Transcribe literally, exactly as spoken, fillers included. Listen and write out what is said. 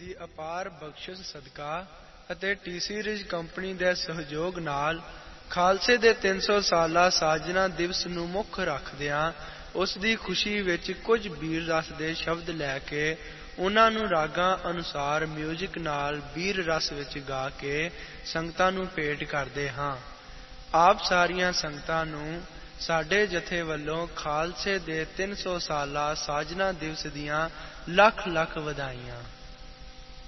ਦੀ ਅਪਾਰ ਬਖਸ਼ਿਸ਼ ਸਦਕਾ ਅਤੇ ਟੀ ਸੀਰੀਜ਼ ਕੰਪਨੀ ਦੇ ਸਹਿਯੋਗ ਨਾਲ ਖਾਲਸੇ ਦੇ ਤਿੰਨ ਸੌ ਸਾਲਾ ਸਾਜਨਾ ਦਿਵਸ ਨੂੰ ਮੁੱਖ ਰੱਖਦਿਆਂ ਉਸ ਦੀ ਖੁਸ਼ੀ ਵਿੱਚ ਕੁਝ ਬੀਰ ਰਸ ਦੇ ਸ਼ਬਦ ਲੈ ਕੇ ਉਹਨਾਂ ਨੂੰ ਰਾਗਾਂ ਅਨੁਸਾਰ ਮਿਊਜ਼ਿਕ ਨਾਲ ਬੀਰ ਰਸ ਵਿੱਚ ਗਾ ਕੇ ਸੰਗਤਾਂ ਨੂੰ ਭੇਟ ਕਰਦੇ ਹਾਂ। ਆਪ ਸਾਰੀਆਂ ਸੰਗਤਾਂ ਨੂੰ ਸਾਡੇ ਜਥੇ ਵੱਲੋਂ ਖਾਲਸੇ ਦੇ ਤਿੰਨ ਸੌ ਸਾਲਾ ਸਾਜਨਾ ਦਿਵਸ ਦੀਆਂ ਲੱਖ ਲੱਖ ਵਧਾਈਆਂ।